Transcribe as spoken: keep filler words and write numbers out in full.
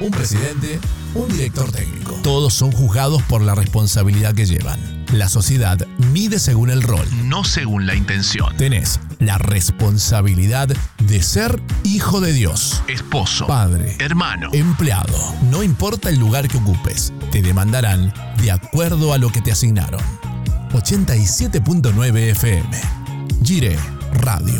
un presidente, un director técnico. Todos son juzgados por la responsabilidad que llevan. La sociedad mide según el rol, no según la intención. Tenés la responsabilidad de ser hijo de Dios, esposo, padre, hermano, empleado. No importa el lugar que ocupes, te demandarán de acuerdo a lo que te asignaron. ochenta y siete punto nueve F M. Gire Radio.